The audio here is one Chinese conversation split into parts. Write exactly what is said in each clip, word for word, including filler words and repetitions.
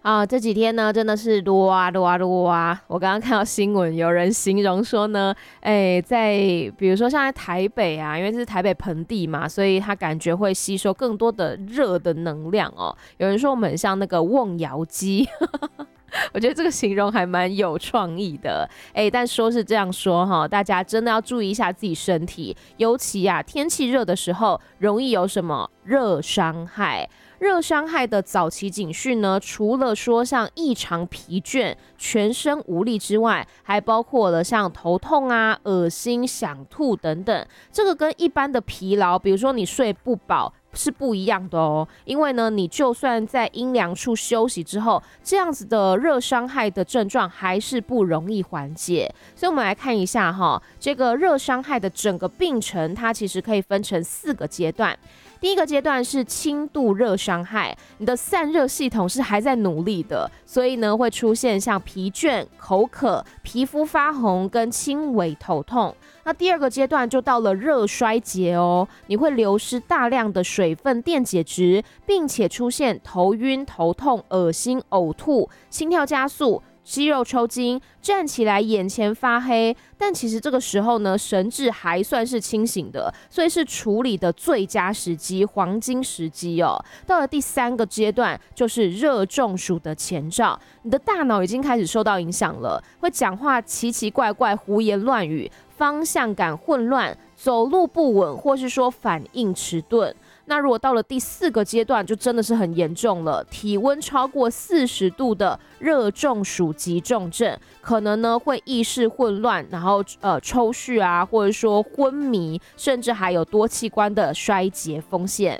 啊，这几天呢，真的是撸啊撸啊撸啊！我刚刚看到新闻，有人形容说呢，哎，在比如说像在台北啊，因为这是台北盆地嘛，所以它感觉会吸收更多的热的能量哦。有人说我们很像那个瓮窑鸡。我觉得这个形容还蛮有创意的，哎，但说是这样说哈，大家真的要注意一下自己身体，尤其啊天气热的时候，容易有什么热伤害。热伤害的早期警讯呢，除了说像异常疲倦、全身无力之外，还包括了像头痛啊、恶心、想吐等等。这个跟一般的疲劳，比如说你睡不饱，是不一样的哦。因为呢，你就算在阴凉处休息之后，这样子的热伤害的症状还是不容易缓解。所以我们来看一下哈，这个热伤害的整个病程，它其实可以分成四个阶段。第一个阶段是轻度热伤害，你的散热系统是还在努力的，所以呢会出现像疲倦、口渴、皮肤发红跟轻微头痛。那第二个阶段就到了热衰竭哦，你会流失大量的水分电解质，并且出现头晕、头痛、恶心、呕吐、心跳加速、肌肉抽筋，站起来眼前发黑，但其实这个时候呢，神志还算是清醒的，所以是处理的最佳时机，黄金时机哦。到了第三个阶段，就是热中暑的前兆，你的大脑已经开始受到影响了，会讲话奇奇怪怪、胡言乱语，方向感混乱，走路不稳，或是说反应迟钝。那如果到了第四个阶段，就真的是很严重了，体温超过四十度的热中暑急重症，可能呢会意识混乱，然后呃抽搐啊，或者说昏迷，甚至还有多器官的衰竭风险。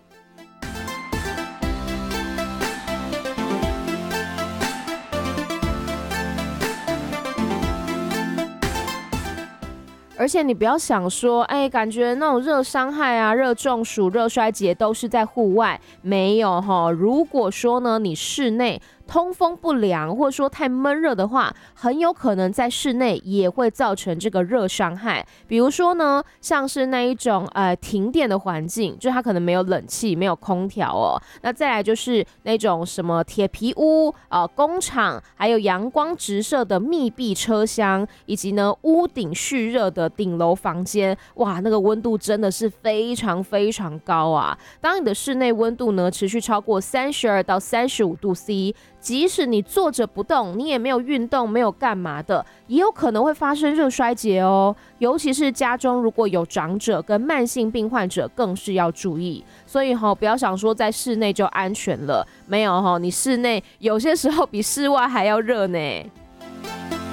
而且你不要想说，哎，感觉那种热伤害啊、热中暑、热衰竭都是在户外，没有齁。如果说呢，你室内通风不良，或者说太闷热的话，很有可能在室内也会造成这个热伤害。比如说呢，像是那一种呃停电的环境，就它可能没有冷气、没有空调哦。那再来就是那种什么铁皮屋、呃工厂，还有阳光直射的密闭车厢，以及呢屋顶蓄热的顶楼房间，哇，那个温度真的是非常非常高啊！当你的室内温度呢持续超过三十二到三十五度 C。即使你坐着不动，你也没有运动，没有干嘛的，也有可能会发生热衰竭哦。尤其是家中如果有长者跟慢性病患者，更是要注意。所以齁，不要想说在室内就安全了，没有齁，你室内有些时候比室外还要热呢。